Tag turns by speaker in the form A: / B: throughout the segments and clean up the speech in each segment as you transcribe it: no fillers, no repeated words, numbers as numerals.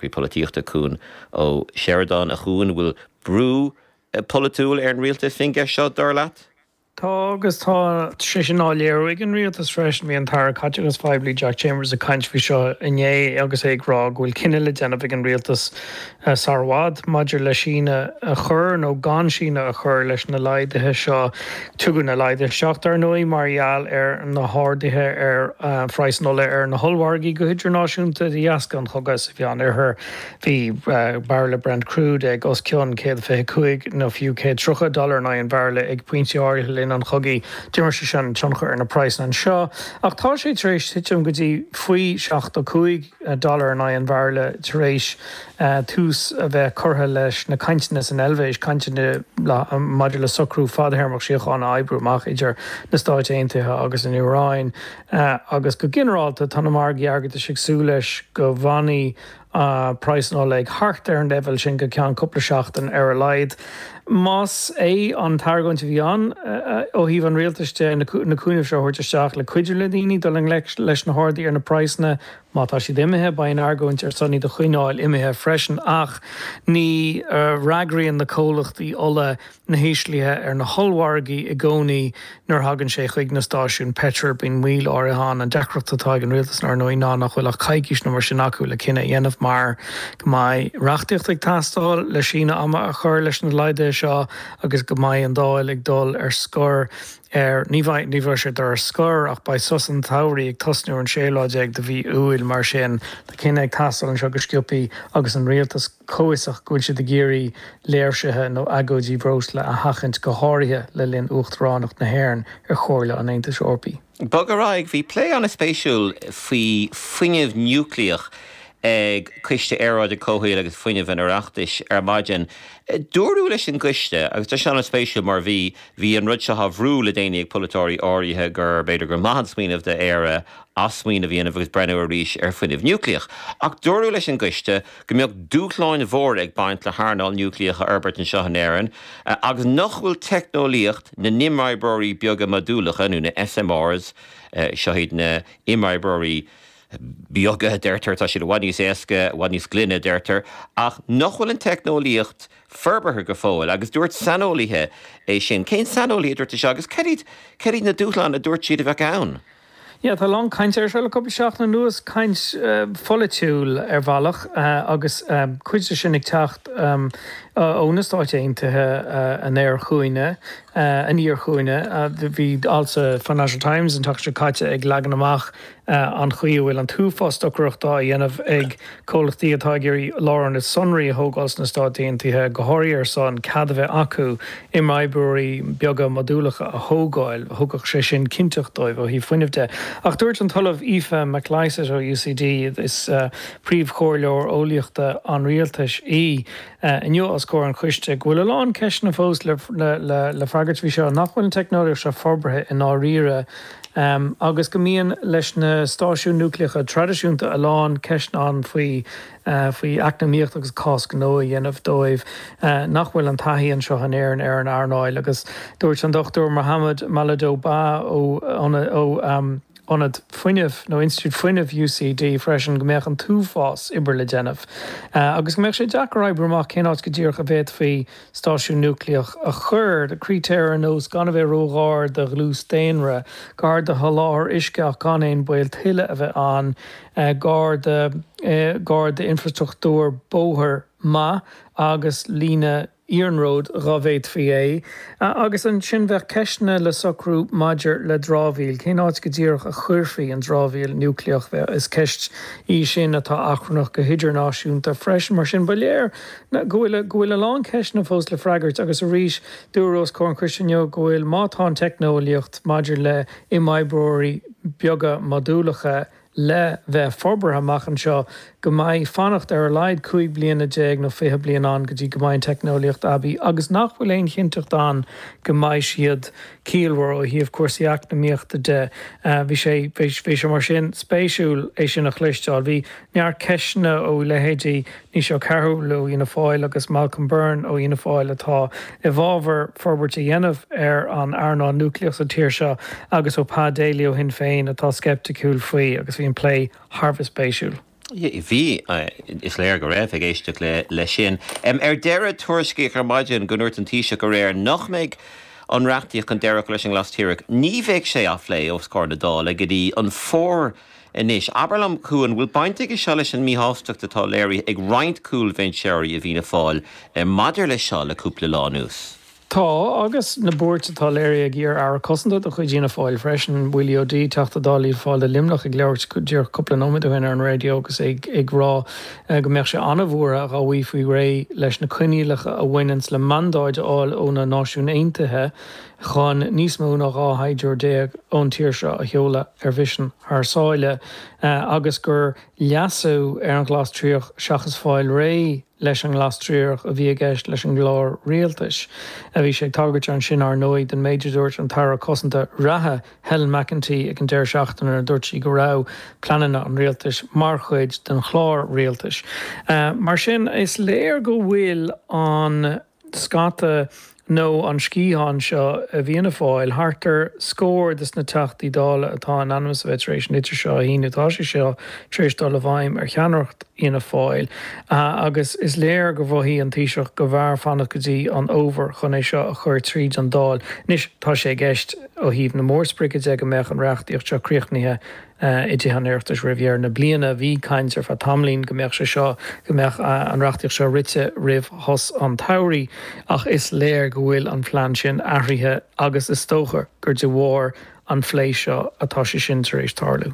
A: bhí políochta cún ó Sheridan a chuún bhfuil brú politúil ar an rialtas fin ge seo dar leat?
B: Tá agus tá tríisiáléir ag an rialtas freisin bhí an tar caite agus feblií Jack Chambers a caiint bhí seo inné agus éagrá bhfuil cinenne le déanamh ag an rialtas sarhád maidir le sína a chur nó gan sína a chur leis na leidathe seo tugann na leidir seachtar nuí margheall ar na hádaithe ar freisnola ar na holhhargaí go idirnáisiúnta dhéascan chugus bhean ar bhí barla Brent Crude ag os ceann $125 nó fiú $30 na an barla ag pointeáir an chugaí dimar se sin tionchar ar na price an seo. Ach tá sé éis titim go dtí faoi $75 na an bharla éis tús a bheith chutha leis na caiintenas an elbhéis caiintena maidir le socrú fadahéirmach siochána ebrúach idir na Stáit Aontaithe agus an Uaráin agus go ginearálta tána mar geargad a siagsú leis go bhainaí price nó le hart ar an level sin go ceann cúpla seachtain ar a leid. Más é an targaint bhí an ó híh an rialtaiste na cúnamh seo thuirteteach le cuidir le daoine doling leis na hádaí ar na praisna mátá si imethe ba an argaint ar sanní do chuineáil imethe freisin ach ní ragraíonn na cólachtaí ola na héislíthe ar na holhhargaí i gcónaí nuair hagann sé chuig na stáisiún Petrol bín míl áirithan an decrochtatá an rialtas nar nó ná nach bhfuil a caiiciis na mar sin acu le cinenne dhéanamh mar go mbeidh reachtaíocht ag tastáil le sína ama a chur leis na leide seo agus go mbeidh an dáil ag dul ar scór ní bhaid sé ar scór ach ba sus an tairí ag tosnú an séláide ag do bhí uil mar sin Tá cinenne ag tastal an seo go sciúpaí agus an rialtas cóisach gúil si de géirí léirsithe nó agóidí bros le a hachant go háirithe le linn uachtaránach na hhéireann ar chóirle an Aontas Eorpaí.
A: Bogaraig bhí plé an a spéisiúil faoi fuinneamh núcleach ag cuiste éráid a cóthail agus fuinneamh an arachtais ar maidin. Dúrú leis an gcuiste agus tá sean an spéisiúil mar bhí an rud se bhrú le déine ag polatóirí áirithe gur beidir gur maithad smíanamh de éire asmína bhíanamh agus brenn a ríis ar fuinneamh núcleach. Ach dúrú leis an gcuiste go mbeadh dúchláin mhór ag baint le thárnáil núcleach a Albert an seo an éireann agus nach bhfuil technolíocht na nimráibróirí beaga modúlacha nó na SMRs seo hiad na imráibróirí bioga deirtar tá si bhaníos éasca bhaníos glunne deirtar ach nachhfuil an technolíocht ferbarthe go fóil agus dúirt sanolíthe é sin cén sanolí dúirt se agus ceirad na dúchláin a dúirt siad a bheith ann.
B: Ja, tá long caint ar se le cúpla seach na nuas caint folitiúil ar bhealach agus cuiide sin ag teacht ó na Stáit Aontaithe an éir chuoine an íor chuoine bhí also Financial Times an tuachtar caite ag legan amach an chuíhfuil an túfástochreachtá dhéanamh ag cólachtaí atá gurí láran is sonraí a thógáils na Stáit Aontaithe go háiríar san cadbheith acu i maibúirí beaga modúlacha a thógáil thugach sé sin cinteach ó hí fuinnemh ach dúirt an talamh Aoife McLeiser ó UCD is príomhchóirleoir óíochta an rialtas inniu as cór an chuiste bhfuil lán ceisna fós le freigart bhí seo nachhfuil technológií se forbarthe in áíre agus go mííon leis na stáisiún núcleacha tradiisiúnta a lán ceisna an faoi eacnamíocht agus cás gnó dhéanamh dóibh nachhfuil an taíonn seo an éan ar an airnáil agus dúirt an Dr. Mohammed Maladou Ba ó onad fuinnemh nó Institute fuinnemh UCD freisin go mbeadh an túfás ibre le déanamh. Agus go mbeadh sé deacaráid brumach céáid go dtíor go bhéad faoi stáisiún núcleach a chur de crítéir an nós gan bheith rógáir de glús déanra, gar de haláir isceach gan éon buil tuile a bheith an, gar de infrastruchtúr bóthir ma agus lína Iarnród ravéid fé agus an sin bheith ceisna le socrú maidir le drábhíl cé áid go dtíoch a chuirfií an drábhíl núcleach bheith is ceist í sin atá achrannach go hidirnáisiúnta freisin mar sin baléir gohfuil a lán ceisna fós le freigart agus a ríis dúrós chun Christianeo gohfuil mátá technolíocht maidir le i maibróirí beaga modúlacha le bheith forbartha machchan seo go mbeidh fannacht ar a leid 5 bliana déag nó 5 bliana an go dtí go mbeidh technolíocht abí agus nachhfuil éon chinteacht an go mbeidh siad cíalhar ó híomh cuasaíach na míochta de bhí sé mar sin spéisiúil é sin nach chluisteáil bhí near ceisna ó lehéidí ní seo Carolú ína fáil agus Malcolm Byrne ó ína fáil atá i bhábhar forbarta dhéanamh ar an airná núcleach sa tíir seo agus ó Pá Daly ó hin féin atá skepticúil faoi agus bhí an play Harvest spéisiúil.
A: Bhí is léir go raibh ag éisteach le sin. Deire tuairiscí ar maidin go nuirt an tíise go réir nach méid an reachtaíoch an deire leis an glastíireach. Ní bhéh sé aflé ó scór na dá le go dtí an fór inis. Aberlam chuan bhfuil bainte go se leis an míthásteach atá léirí ag roint cool bhain seirí a bhína fáil maidir le seo le cúpla lá nús.
B: Tá agus na búirt atá léir gur ar cosanta a chuid dína fáil freisin bhfuil OD teachta dálaí fáil de limnach ag leir go dtír coppla nóid ar an radio agus ag rá go meach sé anna bhra a bhí faoi ré leis na cuinealacha a bhainans le mandáid áil ó na náisiún Aontaithe chun níos mó nach ráthaidir déag ón tíir seo a cheola ar bhisin th sáile agus gur leasú ar an glas tríoch seachas fáil ré leis an glas tríoch a bhí gceist leis an glár rialtais. A bhí sé tágart an sin ar nóid den méidir dúirt an tara cosanta rathe Helen McEntee ag an deir seachtain ar dúirtí go rah planana an rialtais mar chuid den chlár rialtais. Mar sin is léir go bhfuil an scata nó an scíán seo a bhíonna fáil hartar scór dus na teachtaí dála atá an Anonymous Veteration idir seo hínatá sé seo trísdal a bhaim ar cheannacht ina fáil agus is léir go bhhí an tíiseach go bhar fanna gotí an óver chun é seo a chuir tríd an dáil. Nis tá sé gceist ó híomh na mórspricid ag go meach an reachtaíocht seo críochnithe idí an airtas rivier na bliana bhí caiintear fa tamlín gombeach se seo gombeach an reachtaíocht seo rite rih hos an tairí ach is léir go bhfuil an phlean sin aithrithe agus is tóchar gur de mhór an phléis seo atá sé sin tar éis tarlú.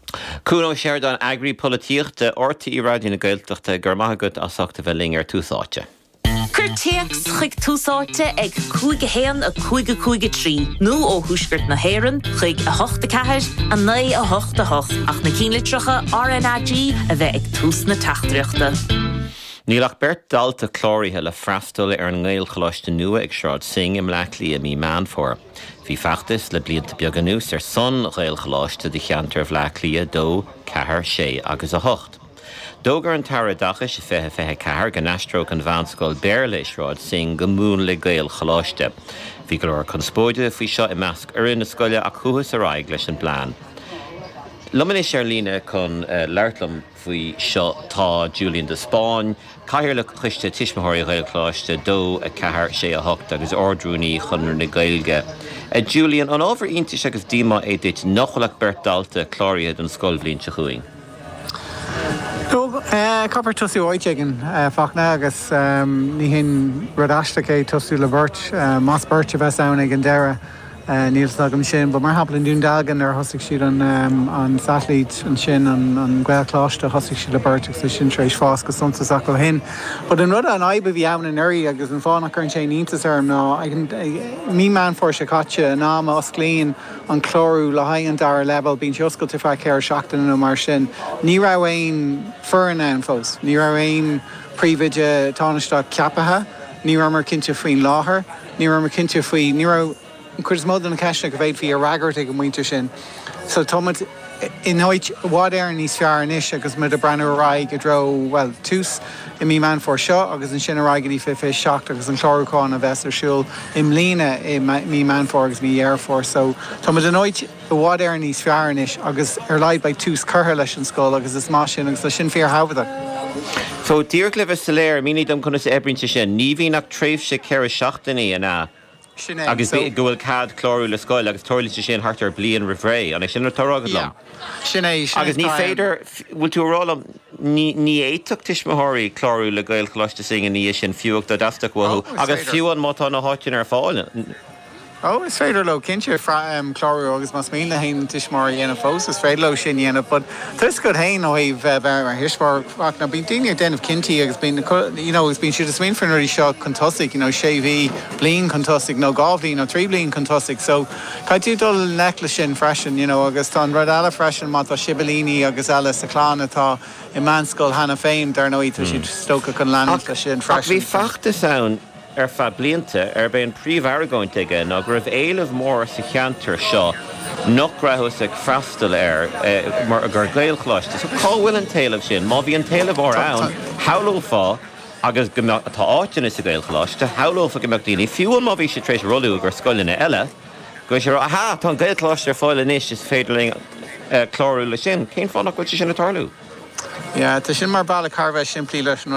A: Cúnó séir don agri políochta ortaí ráidína Gaeltachta gur maithagad a sachta bheith lingar túsáte.
C: Curteax chuig túsáte ag cúige héan a cúige trí. Nó ó thuisgurt na héireann chuig a 84 a 9 a 88 ach na cínlitricha RNAG a bheith ag tús na teachtriachta.
A: Nílach Bert dalta chlórithe le freastal ar an ngéilcholáiste nua ag seád sing im leachlí a mí man for. Bhí feachtas le blianta beag nús ar son ngéilcholáiste de cheantar bhleachlí 2, 4, 6 agus a 8. Dógar an tara dachas i fethe cahar gan astróg an bhanscoil béirlis rád sing go mún le gael choláiste. Bhí go leor conspóide faoi seo i measc ar in na scoile a chuthas a raig leis an plán. Lumané Sharlína chun leirtlam faoi seo tá Julian de Spáin, caiir le chuiste tiismothirí gael choláiste 2, 4, 6, 8 agus ordrúní chunar na gailge. Julian, an ábhar iontais agus díma é dit nachholach Bert dalta chlóriad an scoil bhlín se chuing.
D: Copper tosú oitigin fachna agus ní hin radáiste é tosú le burt más burt a bheits anna an deire níl agam sin, ba mar haplan dún dagan ar thosaigh siad an satellite an sin an gcuilchláiste thosaigh siad le burt agus sin trééis fás go suntas acu hin. But an rud an aibe bhí ann an airí agus an fána chun sé íntas arm ná mí man for se caite ná os clín an chlórú le haid an dar level bín teoscail tú fe céir seachtain nó mar sin. Ní rah éon furan an fós, ní rah éon príomhaide tánaiste ceapathe, ní rah mar cinnte faoin láthair, ní rah mar cinnte faoi ní rah chuir mód an ceisna go bhéid fhí a ragart ag go muinte sin. So tomad inhoid bhád ar níos fear inis agus mud a brenn raig go dro well tús I mí man for seo agus an sin raigí fé seach agus an chlóráin a bheits arsúil im lína I mí man for agus mí air for. So tomad inhoid bhád ar níos fear inis agus ar leid bei tús curtha leis an scóil agus is má sin agus sin fear habhada.
A: So díirclifh is saléir míní dom chuna ebrinte sin, ní bhí nach tréimh sé ceir seachtaí a agus gohfuil cad chlórú le scoil agus toirlite sin hartar blian rihré an sin tarrágad lom. Agus ní féidir bhfuil tú rálam ní éach tiismothirí chlórú le gail choláiste sing a ní sin fiúach a dasteach bhú agus fiúan mátá na háitin ar fáil.
D: Is féidir le cinnte chlórú agus mas mí le haon tiismór dhéana fós is féidir le sin dhéana, but tus go hain ó híh mar hiispór na bín daine déanamh cinntaí agus bín siad is mínfinirí seo contosigh sé bhí blion contosigh nó gábhlín nó trí blion contosigh, so caiitú dul necla sin freisin agus tá rud eile freisin má tá sibalíní agus eile sa chláán atá I manscoil hena féin dar nó tú siad stocha chun leanana le sin freisin.
A: Bhí feachtas ann ar fa blianta ar ben príomharagóint aige ná gur éileh mór sa cheantar seo nach rathas ag freastal mar gur gailchláiste. So cáhfuil an talamh sin, má bhí an talamh ó ann, háló fá agus atá áitina sa gailchláiste, háló fa gomeach daoine fiúil má bhí sé trééis rollú gur scoilina eile, go sé tá gailchláiste ar fáil inis is féidirling chlórú le sin, cén fánach goil sin na tarlú.
D: Ja, tá sin mar bailach carheith siimplíí leis